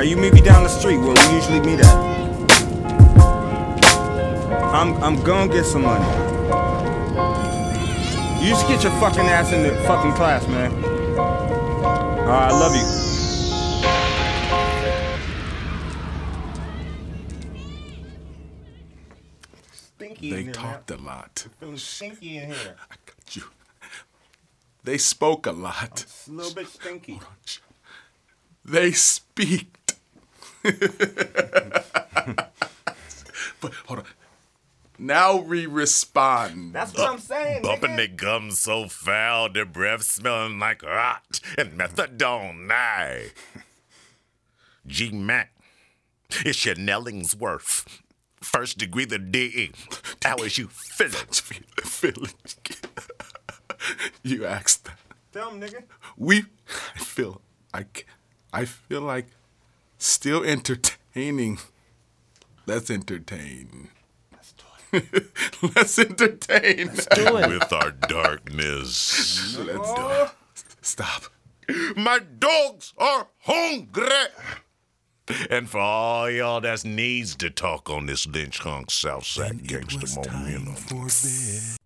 Alright, you meet me down the street where we usually meet at. I'm gonna get some money. You just get your fucking ass in the fucking class, man. Alright, I love you. Stinky They in here, talked man. a lot. I'm feeling stinky in here. I got you. They spoke a lot. It's a little bit stinky. They speaked. But hold on. Now we respond. That's what I'm saying, Bumping nigga. their gums so foul, their breath smelling like rot and methadone. Aye. G Mac, it's your Nellingsworth. First degree the DE. How is you feeling? Feeling. You asked that. Tell him, nigga. I feel like still entertaining. Let's entertain. Let's entertain. Do it. With our darkness. Let's do it. Stop. My dogs are hungry. And for all y'all that needs to talk on this lynch hunk Southside gangster momentum.